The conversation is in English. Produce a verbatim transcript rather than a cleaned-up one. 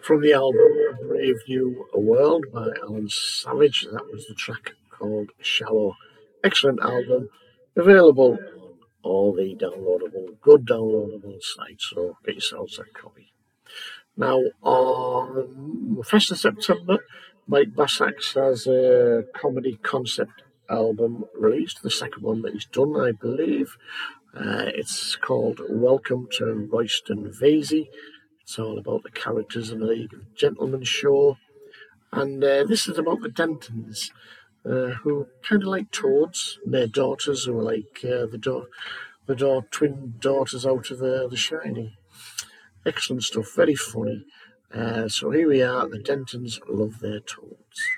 From the album A Brave New World by Alan Savage, that was the track called Shallow. Excellent album, available on all the downloadable, good downloadable sites, so get yourselves a copy. Now, on the first of September, Mike Bassax has a comedy concept album released, the second one that he's done, I believe. Uh, it's called Welcome to Royston Vasey. It's all about the characters in the League of Gentlemen show. And uh, this is about the Dentons, uh, who kind of like Toads, and their daughters, who are like uh, the, do- the do- twin daughters out of uh, The Shining. Excellent stuff, very funny. Uh, so here we are, the Dentons love their Toads.